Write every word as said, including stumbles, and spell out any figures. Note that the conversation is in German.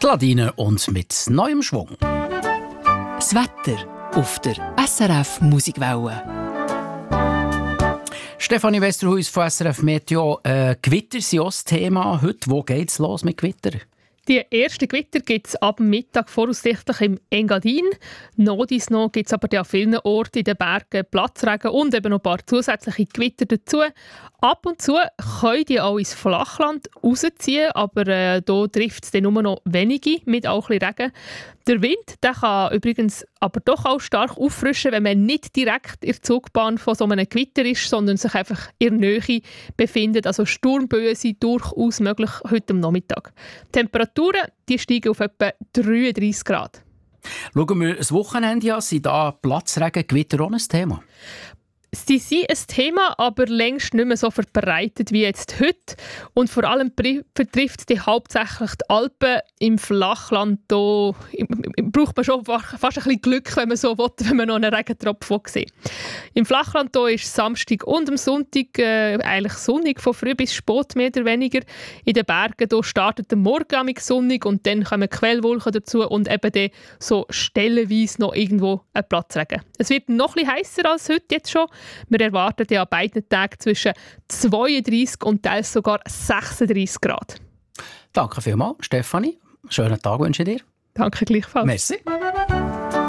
die Ladine und mit neuem Schwung. Das Wetter auf der S R F Musikwelle. Stefanie Westerhuis von S R F Meteo. Äh, Gewitter sind auch das Thema heute. Wo geht es los mit Gewitter? Die ersten Gewitter gibt es ab Mittag voraussichtlich im Engadin. Nordis noch gibt es aber an vielen Orten in den Bergen Platzregen und eben noch ein paar zusätzliche Gewitter dazu. Ab und zu können die auch ins Flachland rausziehen, aber äh, hier trifft es dann nur noch wenige mit auch ein bisschen Regen. Der Wind der kann übrigens aber doch auch stark auffrischen, wenn man nicht direkt in der Zugbahn von so einem Gewitter ist, sondern sich einfach in der Nähe befindet. Also Sturmböen sind durchaus möglich heute am Nachmittag. Die Temperaturen die steigen auf etwa dreiunddreissig Grad. Schauen wir das Wochenende an. Sind da Platzregen, Gewitter auch ein Thema? Sie sind ein Thema, aber längst nicht mehr so verbreitet wie jetzt heute. Und vor allem betrifft es hauptsächlich die Alpen. Im Flachland da braucht man schon fast ein bisschen Glück, wenn man so will, wenn man noch einen Regentropfen sieht. Im Flachland da ist Samstag und am Sonntag äh, eigentlich sonnig, von früh bis spät mehr oder weniger. In den Bergen da startet der Morgen sonnig und dann kommen Quellwolken dazu und eben dann so stellenweise noch irgendwo ein Platzregen. Es wird noch ein bisschen heißer als heute jetzt schon. Wir erwarten ja an beiden Tagen zwischen zweiunddreissig und teils sogar sechsunddreissig Grad. Danke vielmals, Stefanie. Schönen Tag wünsche ich dir. Danke gleichfalls. Merci.